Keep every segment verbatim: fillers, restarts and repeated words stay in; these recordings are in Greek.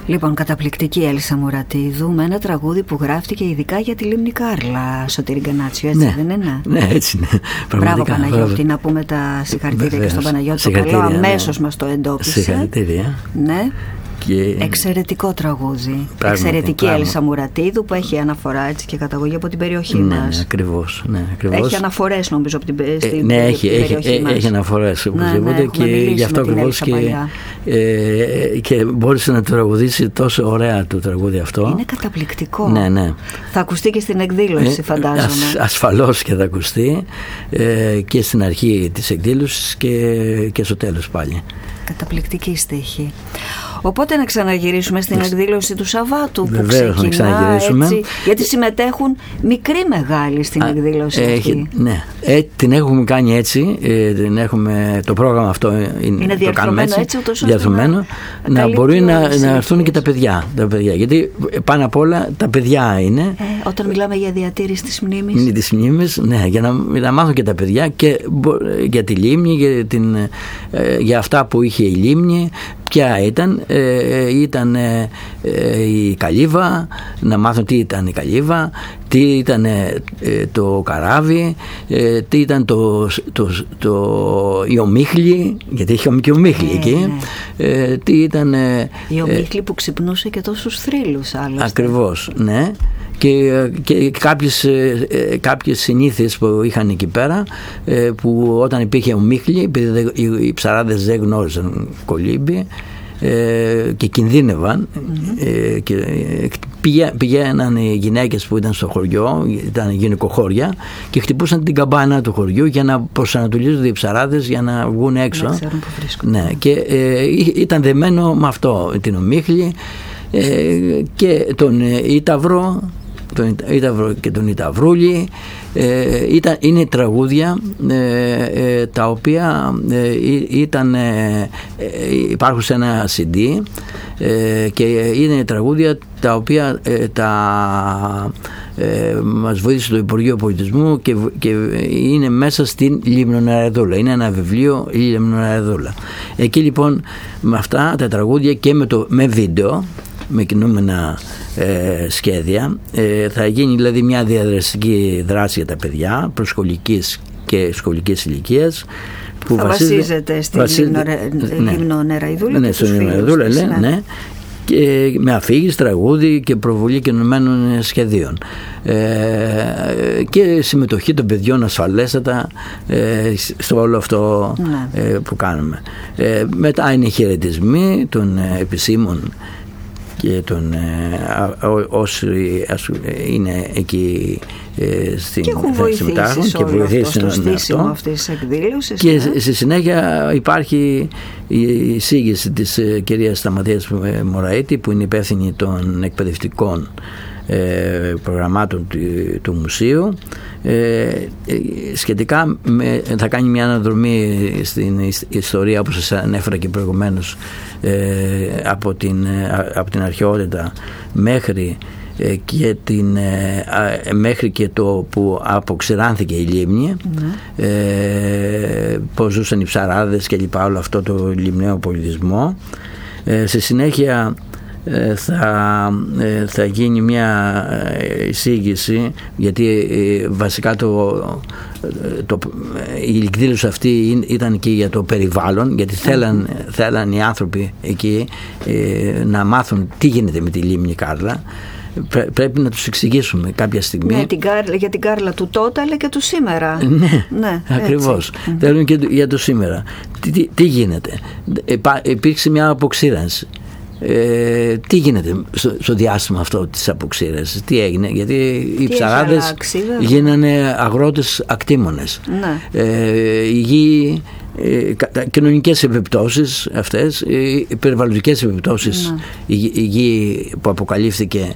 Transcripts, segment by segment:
Λοιπόν, καταπληκτική Έλσα Μουρατίδου με ένα τραγούδι που γράφτηκε ειδικά για τη λίμνη Κάρλα. Σωτήρη Γκανάτσιο, έτσι ναι, δεν είναι? Ναι, έτσι είναι. Μπράβο Παναγιώτη, να πούμε τα συγχαρητήρια Βεβαίως. Και στον Παναγιώτη το καλό, αμέσως ναι. μας το εντόπισε. Συγχαρητήρια. Ναι. Και... εξαιρετικό τραγούδι. Πράγματι, Εξαιρετική πράγμα. Έλσα Μουρατίδου που έχει αναφορά έτσι και καταγωγή από την περιοχή ναι, μας. Ναι, ακριβώς, ναι, ακριβώς. Έχει αναφορές νομίζω από την, στην ε, ναι, έχει, την έχει, περιοχή έχει, μας. έχει αναφορές οπωσδήποτε, ναι, ναι, και γι' αυτό ακριβώς και, ε, και μπόρεσε να το τραγουδήσει τόσο ωραία το τραγούδι αυτό. Είναι καταπληκτικό. Ναι, ναι. Θα ακουστεί και στην εκδήλωση, ε, φαντάζομαι. Ασ, ασφαλώς και θα ακουστεί ε, και στην αρχή της εκδήλωσης και, και στο τέλος πάλι. Καταπληκτική στίχη. Οπότε να ξαναγυρίσουμε στην εκδήλωση του Σαββάτου. Βεβαίως, που ξεκινά έτσι, γιατί συμμετέχουν μικροί μεγάλοι στην Α, εκδήλωση έχει, αυτή. Ναι, ε, την έχουμε κάνει έτσι, ε, την έχουμε, το πρόγραμμα αυτό είναι, είναι το κάνουμε έτσι, έτσι ούτως ώστε διαρθρωμένο, να, να μπορεί να, να έρθουν και τα παιδιά, τα παιδιά. Γιατί πάνω απ' όλα τα παιδιά είναι. Ε, όταν μιλάμε για διατήρηση της μνήμης. Της μνήμης, ναι, για να, να μάθουν και τα παιδιά και για τη λίμνη, για, την, ε, για αυτά που είχε η λίμνη, ποια ήταν. Ε, ήταν ε, ε, η Καλύβα, να μάθουν τι ήταν η Καλύβα, τι ήταν ε, το καράβι, ε, τι ήταν το, το, το, η ομίχλη, γιατί είχε και ομίχλη ε, εκεί, ναι. ε, τι ήταν ε, η ομίχλη ε, που ξυπνούσε και τόσους θρύλους άλλωστε. Ακριβώς, ναι. Και, και κάποιες, κάποιες συνήθειες που είχαν εκεί πέρα, που όταν υπήρχε ομίχλη, επειδή οι ψαράδες δεν γνώριζαν κολύμπη και κινδύνευαν, mm-hmm. και πηγαίναν οι γυναίκες που ήταν στο χωριό, ήταν γυναικοχώρια, και χτυπούσαν την καμπάνα του χωριού για να προσανατολίζονται οι ψαράδες για να βγουν έξω. Να ξέρουν που βρίσκονται. Ναι, και ε, ήταν δεμένο με αυτό, την ομίχλη ε, και τον Ήταυρο, τον Ήταυρο και τον Ηταυρούλη. Ε, ήταν, είναι τραγούδια ε, ε, τα οποία ε, ήταν, ε, υπάρχουν σε ένα σι ντι ε, και είναι τραγούδια τα οποία ε, τα, ε, μας βοήθησε το Υπουργείο Πολιτισμού και, και είναι μέσα στην Λιμνοναρεδούλα. Είναι ένα βιβλίο Λιμνοναρεδούλα. Εκεί λοιπόν με αυτά τα τραγούδια και με, το, με βίντεο, με κινούμενα ε, σχέδια, ε, θα γίνει δηλαδή μια διαδραστική δράση για τα παιδιά προσχολικής και σχολικής ηλικίας, που θα βασίζεται, βασίζεται στην βασίζεται, Λιμνονεραϊδούλα ναι, και τους φίλους της, ναι, ναι, και με αφήγηση, τραγούδι και προβολή κινουμένων σχεδίων ε, και συμμετοχή των παιδιών ασφαλέστατα ε, στο όλο αυτό ναι. ε, που κάνουμε. Ε, μετά είναι οι χαιρετισμοί των ε, επισήμων και των ε, όσοι είναι εκεί ε, στην και έχουν βοηθήσει και βοηθήσουν στο στήσιμο αυτής της εκδήλωσης. Και ναι. στη συνέχεια υπάρχει η εισήγηση της ε, κυρίας Σταματίας Μωραήτη, που είναι υπεύθυνη των εκπαιδευτικών ε, προγραμμάτων του, του μουσείου, ε, σχετικά με, θα κάνει μια αναδρομή στην ιστορία, όπως σας ανέφερα και προηγουμένως, ε, από, την, από την αρχαιότητα μέχρι και την, μέχρι και το που αποξηράνθηκε η λίμνη, mm. ε, πώς ζούσαν οι ψαράδες και λοιπά, όλο αυτό το λιμναίο πολιτισμό. Ε, στη συνέχεια ε, θα, ε, θα γίνει μια εισήγηση, γιατί ε, βασικά το, το, η εκδήλωση αυτή ήταν και για το περιβάλλον, γιατί θέλαν, mm. θέλαν οι άνθρωποι εκεί ε, να μάθουν τι γίνεται με τη λίμνη Κάρλα. Πρέπει να τους εξηγήσουμε κάποια στιγμή. Ναι, την Κάρλα, για την Κάρλα του τότε αλλά και του σήμερα. Ναι, ναι, ακριβώς. Mm-hmm. Θέλουν και για το σήμερα. Τι, τι, τι γίνεται. Υπήρξε μια αποξήρανση. Ε, τι γίνεται στο, στο διάστημα αυτό της αποξήρανσης, τι έγινε, γιατί οι ψαράδες γίνανε αγρότες ακτήμονες. Ναι. Ε, η γη, ε, κοινωνικές επιπτώσεις αυτές, οι περιβαλλοντικές επιπτώσεις, ναι. η, η γη που αποκαλύφθηκε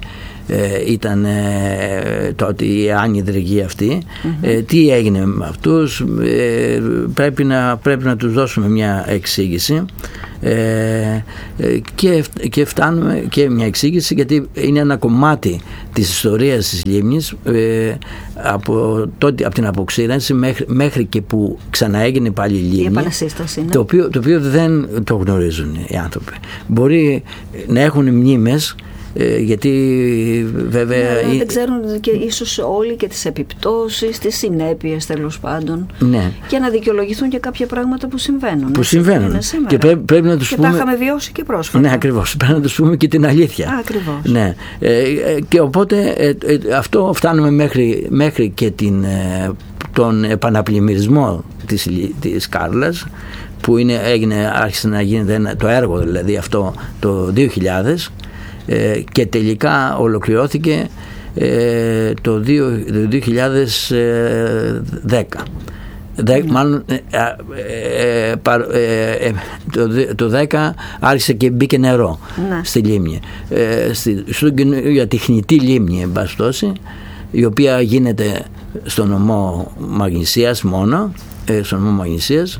ε, ήταν ε, τότε η άνυδρικη αυτή. Mm-hmm. Ε, τι έγινε με αυτούς, ε, πρέπει, να, πρέπει να τους δώσουμε μια εξήγηση. Ε, και, και φτάνουμε και μια εξήγηση, γιατί είναι ένα κομμάτι της ιστορίας της λίμνης, ε, από, τότε, από την αποξήρανση μέχρι, μέχρι και που ξαναέγινε πάλι η λίμνη, η επανασύσταση, ναι. το, οποίο, το οποίο δεν το γνωρίζουν οι άνθρωποι. Μπορεί να έχουν μνήμες, Ε, γιατί βέβαια ναι, δεν ξέρουν και ίσως όλοι και τις επιπτώσεις, τις συνέπειες τέλος πάντων, ναι. και να δικαιολογηθούν και κάποια πράγματα που συμβαίνουν που συμβαίνουν και πρέπει, πρέπει να τους και πούμε, τα είχαμε βιώσει και πρόσφατα. Ναι, ακριβώς, πρέπει να τους πούμε και την αλήθεια. Ακριβώς. Ναι. Ε, και οπότε ε, ε, αυτό φτάνουμε μέχρι, μέχρι και την, ε, τον επαναπλημμυρισμό της, της Κάρλας, που είναι, έγινε, άρχισε να γίνεται ένα, το έργο δηλαδή αυτό το δύο χιλιάδες, και τελικά ολοκληρώθηκε ε, το, δύο, το δύο χιλιάδες δέκα. Δε, mm. Μάλλον ε, ε, ε, ε, το, το δέκα άρχισε και μπήκε νερό mm. στη λίμνη, ε, στη, στο, για τεχνητή λίμνη εν πάση τόση, η οποία γίνεται στο νομό Μαγνησίας μόνο, ε, στο νομό Μαγνησίας.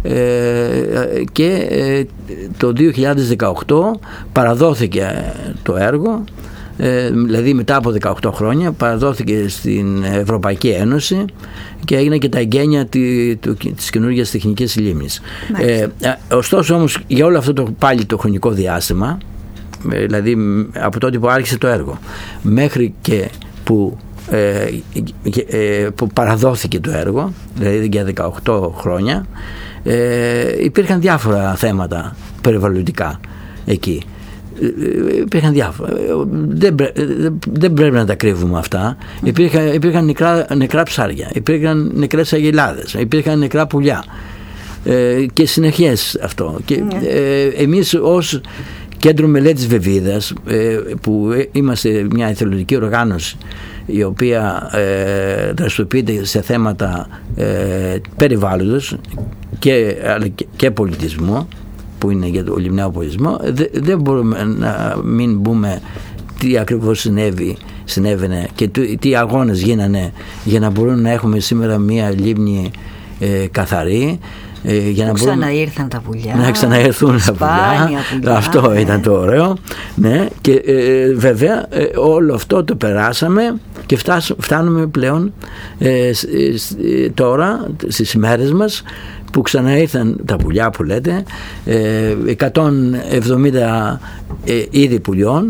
Ε, και ε, το δύο χιλιάδες δεκαοκτώ παραδόθηκε το έργο, ε, δηλαδή μετά από δεκαοκτώ χρόνια παραδόθηκε στην Ευρωπαϊκή Ένωση και έγινε και τα εγγένεια τη, το, της καινούργιας τεχνικής λίμνης. Ε, ωστόσο όμως για όλο αυτό το πάλι το χρονικό διάστημα, ε, δηλαδή από τότε που άρχισε το έργο μέχρι και που ε, ε, που παραδόθηκε το έργο, δηλαδή για δεκαοκτώ χρόνια, Ε, υπήρχαν διάφορα θέματα περιβαλλοντικά εκεί. Ε, υπήρχαν διάφορα. Δεν, δεν πρέπει να τα κρύβουμε αυτά. Υπήρχαν, υπήρχαν νεκρά, νεκρά ψάρια, υπήρχαν νεκρές αγελάδες, υπήρχαν νεκρά πουλιά, ε, και συνεχές αυτό. Και, ε, εμείς ως Κέντρο Μελέτης Βεβίδας, ε, που είμαστε μια εθελοντική οργάνωση η οποία ε, δραστηριοποιείται σε θέματα ε, περιβάλλοντος και, και, και πολιτισμού, που είναι για το λιμναίο πολιτισμό, δεν δε μπορούμε να μην μπούμε τι ακριβώς συνέβη, συνέβαινε και τι, τι αγώνες γίνανε για να μπορούμε να έχουμε σήμερα μια λίμνη ε, καθαρή. Ε, για να ξαναήρθαν τα πουλιά, να ξαναέρθουν τα πουλιά, πουλιά, αυτό ναι. Ήταν το ωραίο, ναι. Και ε, βέβαια ε, όλο αυτό το περάσαμε και φτάσ, φτάνουμε πλέον ε, ε, τώρα στις ημέρες μας που ξαναήρθαν τα πουλιά που λέτε, ε, εκατόν εβδομήντα ε, είδη πουλιών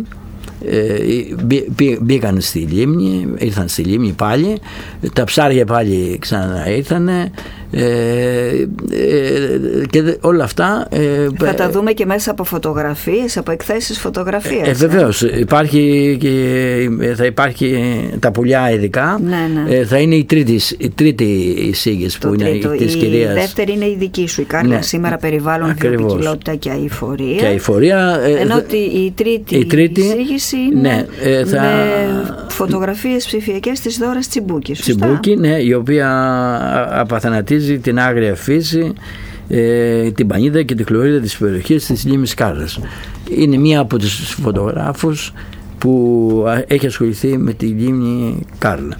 μπήκαν στη λίμνη, ήρθαν στη λίμνη πάλι, τα ψάρια πάλι ξαναήρθανε, ε, ε, και όλα αυτά ε, θα τα δούμε και μέσα από φωτογραφίες, από εκθέσεις φωτογραφίας. Ε, βεβαίως υπάρχει και, θα υπάρχει τα πουλιά ειδικά, ναι, ναι. Ε, θα είναι η τρίτη, η τρίτη εισήγηση που τρίτο, είναι της η κυρίας. Η δεύτερη είναι η δική σου, η Κάρλα, ναι. Σήμερα περιβάλλον, βιοποικιλότητα και αειφορία, και αειφορία ε, ενώ η τρίτη, η τρίτη εισήγηση είναι, ναι, ε, θα... με φωτογραφίες ψηφιακές της Δώρας Τσιμπούκη. Τσιμπούκη, ναι, η οποία απαθανατίζει την άγρια φύση, ε, την πανίδα και τη χλωρίδα της περιοχής της λίμνης Κάρλας. Είναι μία από τους φωτογράφους που έχει ασχοληθεί με τη λίμνη Κάρλα.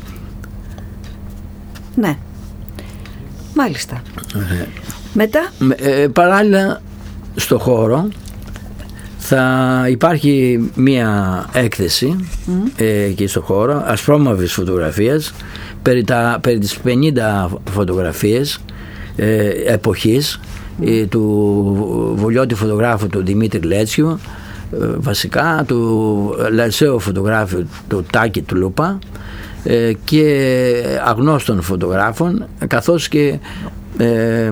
Ναι, μάλιστα. Ε, Μετά ε, παράλληλα στο χώρο θα υπάρχει μία έκθεση mm. ε, εκεί στο χώρο ασπρόμαυρης φωτογραφίας περί, τα, περί τις πενήντα φωτογραφίες ε, εποχής mm. ε, του βολιώτη φωτογράφου του Δημήτρη Λέτσιου, ε, βασικά του λαρσαίου φωτογράφου του Τάκη του Λούπα, ε, και αγνώστων φωτογράφων, καθώς και ε, ε,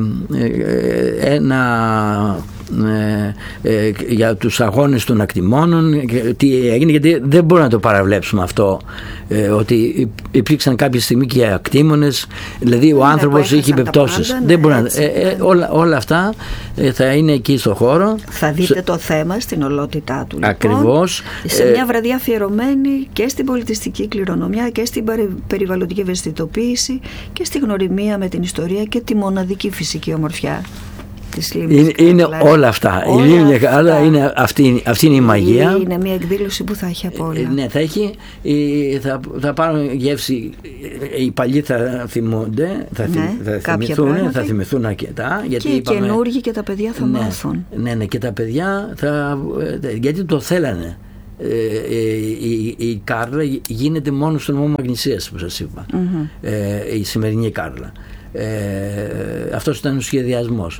ένα Ε, ε, για τους αγώνες των ακτιμώνων και τι έγινε, γιατί δεν μπορούμε να το παραβλέψουμε αυτό, ε, ότι υπήρξαν κάποια στιγμή και ακτίμονες, δηλαδή ο άνθρωπος είχε επιπτώσεις, ναι, δεν μπορεί να, ε, ε, όλα, όλα αυτά ε, θα είναι εκεί στο χώρο, θα δείτε σε... το θέμα στην ολότητά του, λοιπόν, ακριβώς, σε μια βραδιά αφιερωμένη και στην πολιτιστική κληρονομιά και στην περιβαλλοντική ευαισθητοποίηση και στη γνωριμία με την ιστορία και τη μοναδική φυσική ομορφιά της Λίμνης είναι, Κάρλα. είναι όλα αυτά. Όλα η Λίμνη αυτά. Κάρλα είναι αυτή, αυτή είναι η μαγεία. Είναι μια εκδήλωση που θα έχει απ' όλα. Ε, ναι, θα έχει. Ε, θα, θα πάρουν γεύση. Οι παλιοί θα θυμούνται, θα, Ναι, θα θυμηθούν, θα θυμηθούν αρκετά. Γιατί και οι είπαμε, καινούργοι και τα παιδιά θα ναι, μάθουν. Ναι, ναι, και τα παιδιά θα, γιατί το θέλανε. Ε, η, η Κάρλα γίνεται μόνο στον νομό Μαγνησίας, που σας είπα. Mm-hmm. ε, η σημερινή Κάρλα. Ε, αυτός ήταν ο σχεδιασμός.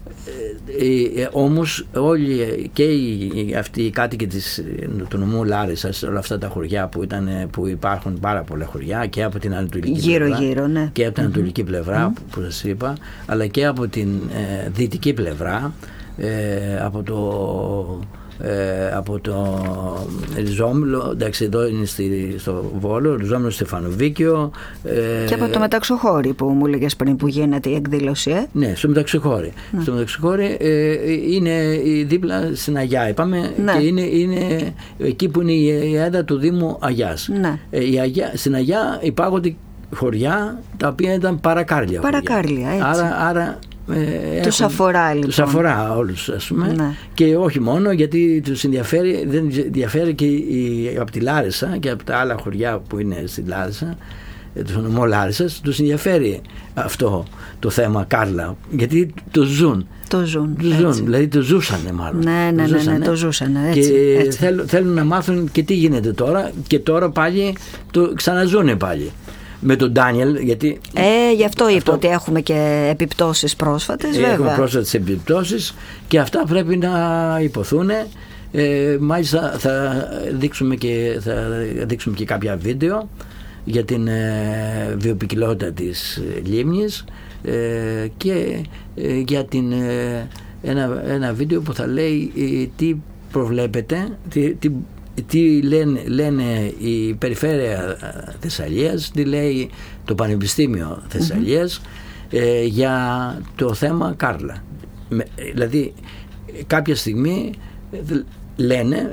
Ε, ε, όμως όλοι και οι, αυτοί οι κάτοικοι της, του νομού Λάρισσας, όλα αυτά τα χωριά που, ήταν, που υπάρχουν πάρα πολλά χωριά και από την ανατολική γύρω, πλευρά γύρω, ναι. και από την ανατολική mm-hmm. πλευρά mm-hmm. που σας είπα, αλλά και από την ε, δυτική πλευρά, ε, από το Ε, από το Ριζόμιλο, εντάξει, εδώ είναι στη, στο Βόλο, Ριζόμιλο, Στεφανοβίκιο, ε, και από το Μεταξοχώρι που μου έλεγες πριν που γίνεται η εκδήλωση. Ε? Ναι, στο Μεταξοχώρι. Ναι. Στο Μεταξοχώρι ε, είναι δίπλα στην Αγιά, είπαμε, ναι. Και είναι, είναι εκεί που είναι η έδρα του Δήμου Αγιάς. Ναι. Ε, η Αγιά, στην Αγιά υπάρχουν χωριά τα οποία ήταν παρακάρλια. Παρακάρλια, έτσι. Άρα, άρα Ε, τους έχουν, αφορά λοιπόν. Τους αφορά όλους, ας πούμε, ναι. Και όχι μόνο, γιατί τους ενδιαφέρει, δεν ενδιαφέρει και η, από τη Λάρισα και από τα άλλα χωριά που είναι στη Λάρισα, το νομό Λάρισσας, τους ενδιαφέρει αυτό το θέμα Κάρλα, γιατί το ζουν. Το ζουν, το ζουν δηλαδή το ζούσανε μάλλον. Ναι, ναι, το ζούσανε, ναι, ναι, το ζούσανε, έτσι, και έτσι. Θέλ, θέλουν να μάθουν και τι γίνεται τώρα, και τώρα πάλι το ξαναζούνε πάλι. Με τον Ντάνιελ, γιατί. Ε, γι' αυτό είπα αυτό... ότι έχουμε και επιπτώσεις πρόσφατες, βέβαια. Έχουμε πρόσφατες επιπτώσεις και αυτά πρέπει να υποθούν. Ε, μάλιστα θα δείξουμε, και, θα δείξουμε και κάποια βίντεο για την ε, βιοποικιλότητα της λίμνης ε, και ε, για την, ε, ένα, ένα βίντεο που θα λέει ε, τι προβλέπετε, τι, τι τι λένε, λένε η Περιφέρεια Θεσσαλίας, τι λέει το Πανεπιστήμιο Θεσσαλίας mm-hmm. ε, για το θέμα Κάρλα. Με, δηλαδή κάποια στιγμή λένε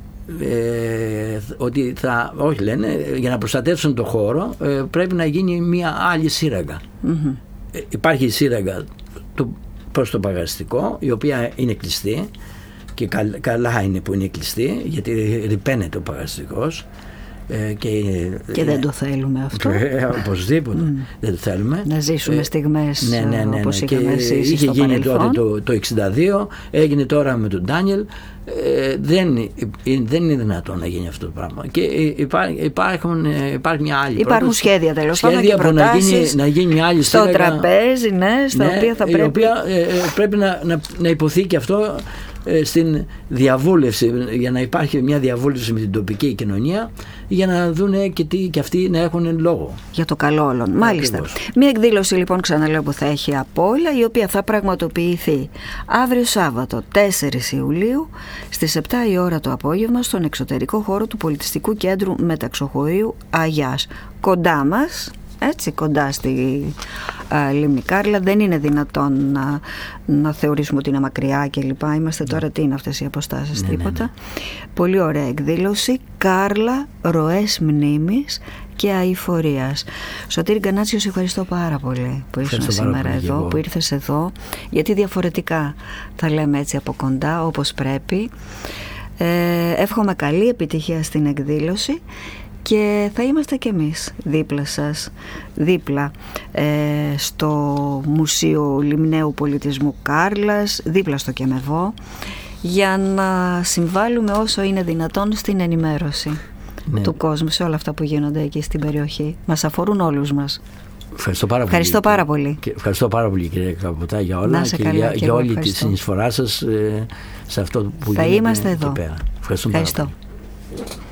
ε, ότι θα, όχι λένε, για να προστατεύσουν το χώρο ε, πρέπει να γίνει μια άλλη σύραγγα. Mm-hmm. Ε, υπάρχει η σύραγγα το, προς το Παγαστικό, η οποία είναι κλειστή, και καλά είναι που είναι κλειστή, γιατί ρυπαίνεται ο Παγαστικός ε, και, και δεν το θέλουμε αυτό. Ε, οπωσδήποτε mm. δεν το θέλουμε. Να ζήσουμε στιγμές ναι, ναι, ναι, ναι, όπως ναι. είχαμε ζήσει είχε στο γίνει παρελθόν. τότε το, το εξήντα δύο, έγινε τώρα με τον Ντάνιελ. Ε, δεν, δεν είναι δυνατόν να γίνει αυτό το πράγμα. Και υπά, υπάρχουν, υπάρχει μια άλλη Υπάρχουν πρόταση, σχέδια τέλος πάντων και προτάσεις να γίνει, να γίνει μια άλλη στο σύραγγα, τραπέζι, ναι, στα ναι, οποία θα η πρέπει, οποία, ε, πρέπει να, να, να υποθεί και αυτό ε, στην διαβούλευση, για να υπάρχει μια διαβούλευση με την τοπική κοινωνία, για να δουν και, τι, και αυτοί να έχουν λόγο. Για το καλό όλων. Μάλιστα. Ακριβώς. Μια εκδήλωση λοιπόν, ξαναλέω, που θα έχει απ' όλα, η οποία θα πραγματοποιηθεί αύριο Σάββατο τέσσερις Ιουλίου στις επτά η ώρα το απόγευμα στον εξωτερικό χώρο του Πολιτιστικού Κέντρου Μεταξοχωρίου Αγιάς. Κοντά μας, έτσι, κοντά στη α, Λίμνη Κάρλα. Δεν είναι δυνατόν να, να θεωρήσουμε ότι είναι μακριά κλπ. Είμαστε τώρα, τι είναι αυτές οι αποστάσεις, ναι, τίποτα. Ναι, ναι. Πολύ ωραία εκδήλωση. Κάρλα, ροές μνήμης και αειφορίας. Σωτήρη Γκανάτσιο, σε ευχαριστώ πάρα πολύ που ήσουν σήμερα εδώ, που ήρθες εδώ, γιατί διαφορετικά θα λέμε έτσι από κοντά, όπως πρέπει. Ε, εύχομαι καλή επιτυχία στην εκδήλωση και θα είμαστε κι εμείς δίπλα σας, δίπλα ε, στο Μουσείο Λιμναίου Πολιτισμού Κάρλας, δίπλα στο Κεμεβό, για να συμβάλλουμε όσο είναι δυνατόν στην ενημέρωση, ναι, του κόσμου σε όλα αυτά που γίνονται εκεί στην περιοχή. Μας αφορούν όλους μας. Ευχαριστώ πάρα ευχαριστώ πολύ. Πάρα πολύ. Και ευχαριστώ πάρα πολύ, κύριε Καποτά, για όλα και καλά, για, για όλη ευχαριστώ. Τη συνεισφορά σας ε, σε αυτό που θα γίνεται είμαστε εδώ. Εκεί πέρα. Ευχαριστώ, ευχαριστώ. Πάρα πολύ.